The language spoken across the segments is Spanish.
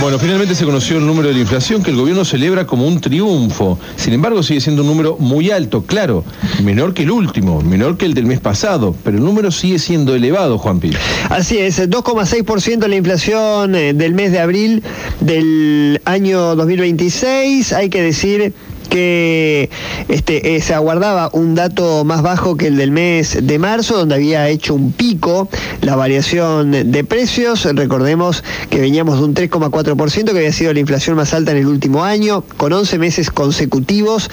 Bueno, finalmente se conoció el número de la inflación que el gobierno celebra como un triunfo. Sin embargo, sigue siendo un número muy alto, claro, menor que el último, menor que el del mes pasado, pero el número sigue siendo elevado, Juanpi. Así es, 2,6% la inflación del mes de abril del año 2026. Hay que decir que se aguardaba un dato más bajo que el del mes de marzo, donde había hecho un pico la variación de precios. Recordemos que veníamos de un 3,4%, que había sido la inflación más alta en el último año, con 11 meses consecutivos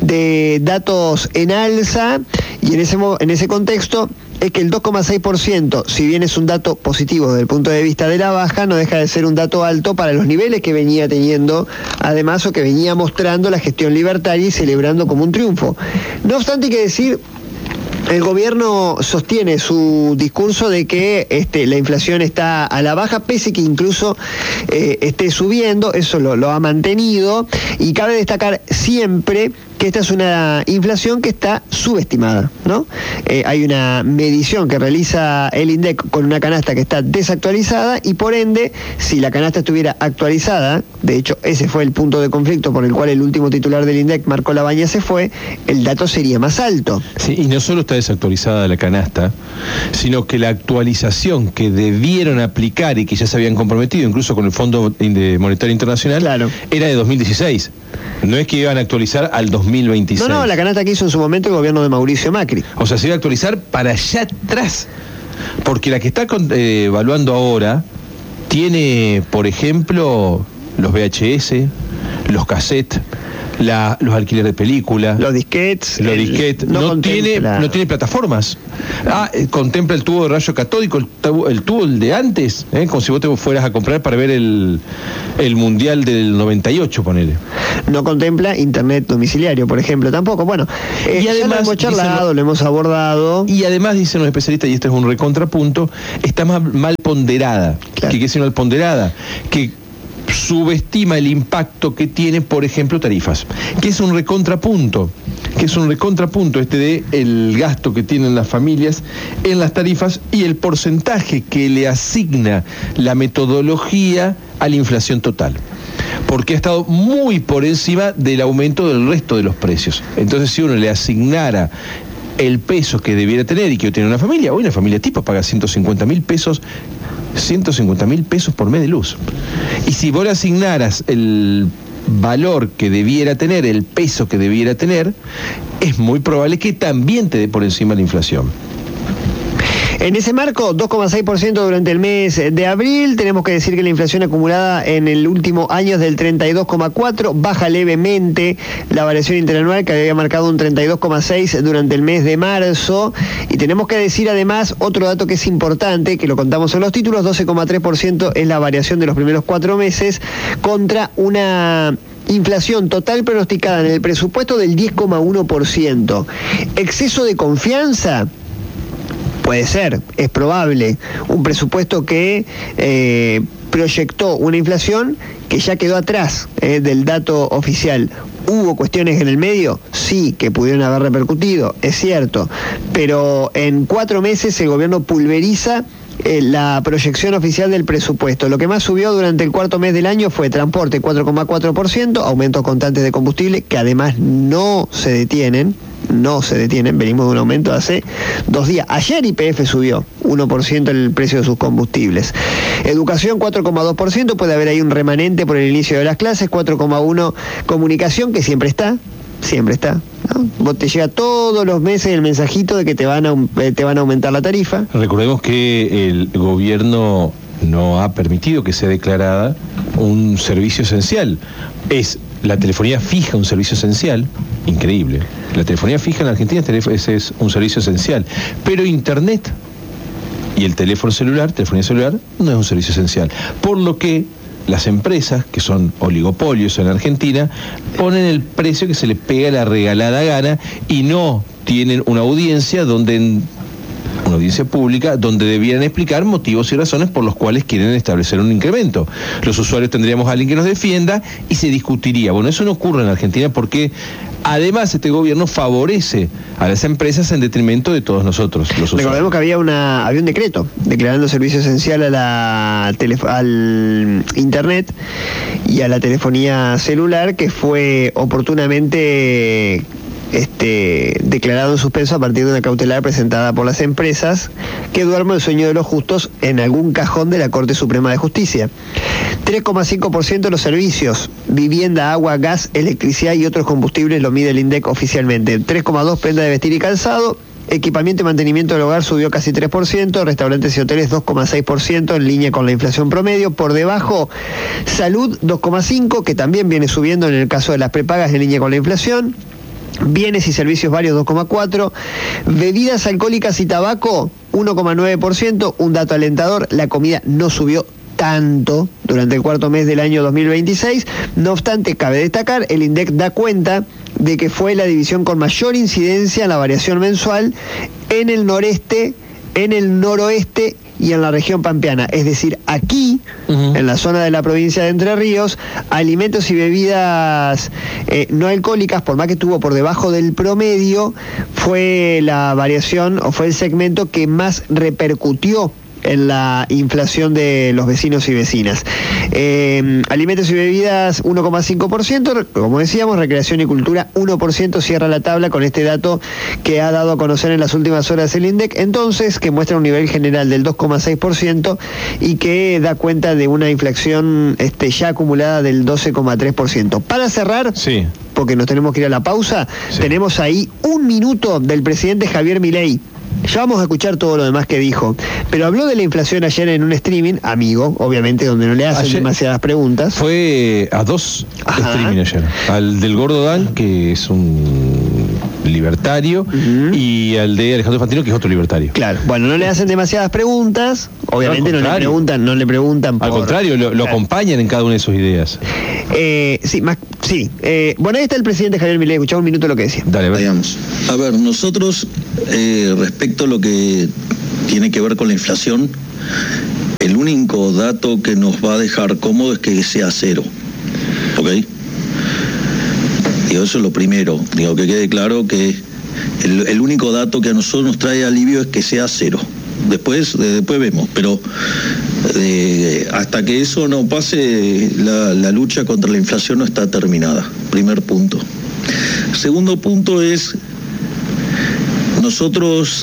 de datos en alza, y en ese contexto es que el 2,6%, si bien es un dato positivo desde el punto de vista de la baja, no deja de ser un dato alto para los niveles que venía teniendo, además, o que venía mostrando la gestión libertaria y celebrando como un triunfo. No obstante, hay que decir, el gobierno sostiene su discurso de que la inflación está a la baja, pese que incluso esté subiendo. Eso lo ha mantenido, y cabe destacar siempre que esta es una inflación que está subestimada, ¿no? Hay una medición que realiza el INDEC con una canasta que está desactualizada, y por ende, si la canasta estuviera actualizada, de hecho ese fue el punto de conflicto por el cual el último titular del INDEC, Marco Labaña, se fue, el dato sería más alto. Sí, y no solo está desactualizada la canasta, sino que la actualización que debieron aplicar y que ya se habían comprometido, incluso con el Fondo Monetario Internacional, claro, era de 2016. No es que iban a actualizar al 2026. No, la canasta que hizo en su momento el gobierno de Mauricio Macri. O sea, se iba a actualizar para allá atrás. Porque la que está evaluando ahora tiene, por ejemplo, los VHS, los cassettes, los alquileres de películas, los disquetes. No tiene plataformas. Contempla el tubo de rayo catódico, el tubo de antes, como si vos te fueras a comprar para ver el Mundial del 98, ponele. No contempla internet domiciliario, por ejemplo, tampoco. Bueno, y además, ya lo hemos charlado, lo hemos abordado. Y además, dicen los especialistas, y este es un recontrapunto, está mal ponderada. Claro. ¿Qué es mal ponderada? Que subestima el impacto que tiene, por ejemplo, tarifas, que es un recontrapunto de el gasto que tienen las familias en las tarifas y el porcentaje que le asigna la metodología a la inflación total, porque ha estado muy por encima del aumento del resto de los precios. Entonces, si uno le asignara el peso que debiera tener y que tiene una familia, hoy una familia tipo paga 150.000 pesos por mes de luz. Y si vos le asignaras el valor que debiera tener, el peso que debiera tener, es muy probable que también te dé por encima la inflación. En ese marco, 2,6% durante el mes de abril. Tenemos que decir que la inflación acumulada en el último año es del 32,4%, baja levemente la variación interanual, que había marcado un 32,6% durante el mes de marzo. Y tenemos que decir además otro dato que es importante, que lo contamos en los títulos: 12,3% es la variación de los primeros 4 meses, contra una inflación total pronosticada en el presupuesto del 10,1%. ¿Exceso de confianza? Puede ser, es probable. Un presupuesto que proyectó una inflación que ya quedó atrás del dato oficial. ¿Hubo cuestiones en el medio? Sí, que pudieron haber repercutido, es cierto. Pero en 4 meses el gobierno pulveriza la proyección oficial del presupuesto. Lo que más subió durante el cuarto mes del año fue transporte, 4,4%, aumentos constantes de combustible, que además no se detienen, venimos de un aumento de hace 2 días. Ayer YPF subió 1% el precio de sus combustibles. Educación, 4,2%, puede haber ahí un remanente por el inicio de las clases. 4,1% comunicación, que siempre está, ¿no? Vos te llega todos los meses el mensajito de que te van a aumentar la tarifa. Recordemos que el gobierno no ha permitido que sea declarada un servicio esencial. Es la telefonía fija un servicio esencial, increíble. La telefonía fija en Argentina es un servicio esencial, pero Internet y el telefonía celular no es un servicio esencial, por lo que las empresas, que son oligopolios en Argentina, ponen el precio que se les pega la regalada gana y no tienen una audiencia pública donde debieran explicar motivos y razones por los cuales quieren establecer un incremento. Los usuarios tendríamos a alguien que nos defienda y se discutiría. Bueno, eso no ocurre en Argentina porque Además, este gobierno favorece a las empresas en detrimento de todos nosotros, los usuarios. Recordemos que había un decreto declarando servicio esencial al Internet y a la telefonía celular, que fue oportunamente declarado en suspenso a partir de una cautelar presentada por las empresas, que duerme el sueño de los justos en algún cajón de la Corte Suprema de Justicia. 3,5% de los servicios, vivienda, agua, gas, electricidad y otros combustibles lo mide el INDEC oficialmente. 3,2% prenda de vestir y calzado. Equipamiento y mantenimiento del hogar subió casi 3%, restaurantes y hoteles 2,6%, en línea con la inflación promedio. Por debajo, salud 2,5%, que también viene subiendo en el caso de las prepagas, en línea con la inflación. Bienes y servicios varios 2,4%, bebidas alcohólicas y tabaco 1,9%, un dato alentador. La comida no subió tanto durante el cuarto mes del año 2026. No obstante, cabe destacar, el INDEC da cuenta de que fue la división con mayor incidencia en la variación mensual en el noreste, en el noroeste y en la región pampeana. Es decir, aquí, en la zona de la provincia de Entre Ríos, alimentos y bebidas no alcohólicas, por más que estuvo por debajo del promedio, fue la variación o fue el segmento que más repercutió en la inflación de los vecinos y vecinas. Alimentos y bebidas 1,5%, como decíamos. Recreación y cultura 1%, cierra la tabla con este dato que ha dado a conocer en las últimas horas el INDEC, entonces, que muestra un nivel general del 2,6% y que da cuenta de una inflación ya acumulada del 12,3%. Para cerrar, sí, porque nos tenemos que ir a la pausa, sí, tenemos ahí un minuto del presidente Javier Milei. Ya vamos a escuchar todo lo demás que dijo, pero habló de la inflación ayer en un streaming, amigo, obviamente, donde no le hacen ayer demasiadas preguntas. Fue a dos streaming ayer, al del Gordo Dan, que es un libertario, y al de Alejandro Fantino, que es otro libertario. Claro, bueno, no le hacen demasiadas preguntas, obviamente no le preguntan por... Al contrario, lo acompañan en cada una de sus ideas. Bueno, ahí está el presidente Javier Milei, escuchamos un minuto lo que decía. Dale, Digamos. A ver, nosotros, respecto a lo que tiene que ver con la inflación, el único dato que nos va a dejar cómodo es que sea cero. ¿Ok? Digo, eso es lo primero. Digo, que quede claro que el único dato que a nosotros nos trae alivio es que sea cero. Después vemos, pero hasta que eso no pase, la lucha contra la inflación no está terminada. Primer punto. Segundo punto es, nosotros,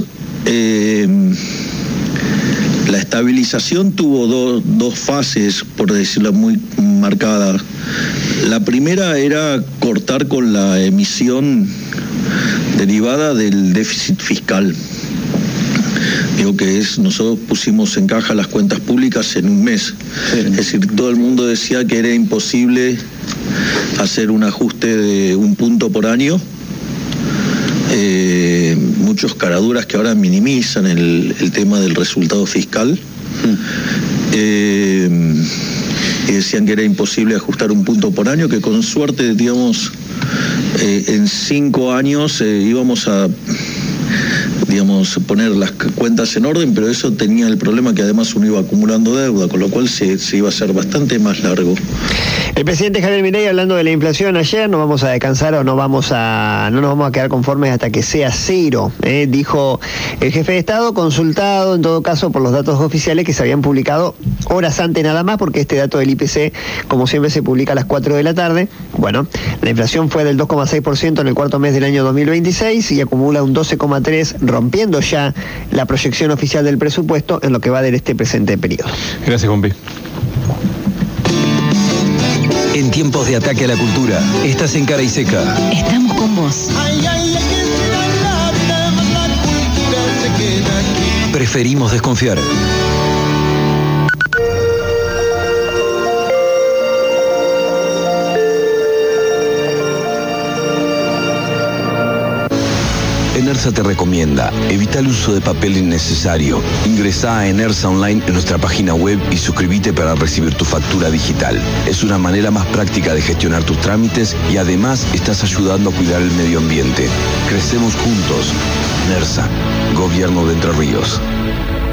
la estabilización tuvo dos fases, por decirlo muy marcadas. La primera era cortar con la emisión derivada del déficit fiscal. Digo que nosotros pusimos en caja las cuentas públicas en un mes. Sí. Es decir, todo el mundo decía que era imposible hacer un ajuste de 1 punto por año. Muchos caraduras que ahora minimizan el tema del resultado fiscal. Y decían que era imposible ajustar 1 punto por año, que con suerte, digamos, en 5 años íbamos a poner las cuentas en orden, pero eso tenía el problema que además uno iba acumulando deuda, con lo cual se iba a hacer bastante más largo. El presidente Javier Milei, hablando de la inflación ayer, no vamos a descansar o no nos vamos a quedar conformes hasta que sea cero, dijo el jefe de Estado, consultado en todo caso por los datos oficiales que se habían publicado horas antes nada más, porque este dato del IPC, como siempre, se publica a las 4 de la tarde. Bueno, la inflación fue del 2,6% en el cuarto mes del año 2026 y acumula un 12,3%, rompiendo ya la proyección oficial del presupuesto en lo que va de este presente periodo. Gracias, compi. En tiempos de ataque a la cultura, estás en Cara y Seca. Estamos con vos. Preferimos desconfiar. Enersa te recomienda, evita el uso de papel innecesario. Ingresá a Enersa Online en nuestra página web y suscríbete para recibir tu factura digital. Es una manera más práctica de gestionar tus trámites y además estás ayudando a cuidar el medio ambiente. Crecemos juntos. Enersa, Gobierno de Entre Ríos.